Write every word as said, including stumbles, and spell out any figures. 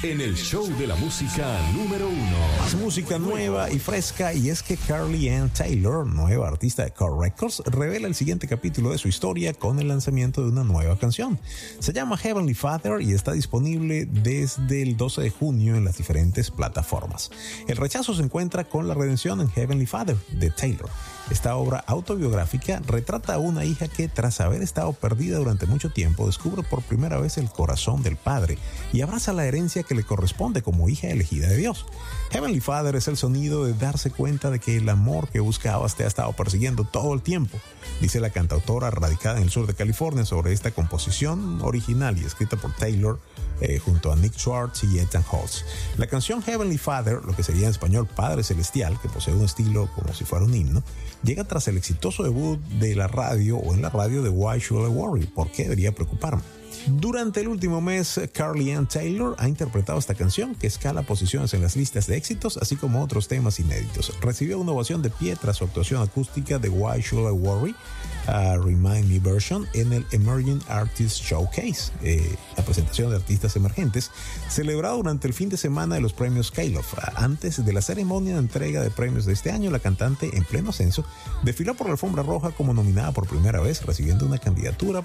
en el show de la música número uno. Más música nueva y fresca, y es que Carly Ann Taylor, nueva artista de Core Records, revela el siguiente capítulo de su historia con el lanzamiento de una nueva canción. Se llama Heavenly Father y está disponible desde el doce de junio en las diferentes plataformas. El rechazo se encuentra con la redención en Heavenly Father de Taylor. Esta obra autobiográfica retrata a una hija que, tras haber estado perdida durante mucho tiempo, descubre por primera vez el corazón del padre y abraza la herencia que le corresponde como hija elegida de Dios. Heavenly Father es el sonido de darse cuenta de que el amor que buscabas te ha estado persiguiendo todo el tiempo, dice la cantautora radicada en el sur de California sobre esta composición original y escrita por Taylor eh, junto a Nick Schwartz y Ethan Holtz. La canción Heavenly Father, lo que sería en español Padre Celestial, que posee un estilo como si fuera un himno, llega tras el exitoso debut de la radio o en la radio de Why Should I Worry? ¿Por qué debería preocuparme? Durante el último mes, Carly Ann Taylor ha interpretado esta canción que escala posiciones en las listas de éxitos, así como otros temas inéditos. Recibió una ovación de pie tras su actuación acústica de Why Should I Worry? Uh, Remind Me version en el Emerging Artist Showcase, eh, la presentación de artistas emergentes, celebrado durante el fin de semana de los premios K-Love. Antes de la ceremonia de entrega de premios de este año, la cantante, en pleno ascenso, desfiló por la alfombra roja como nominada por primera vez, recibiendo una candidatura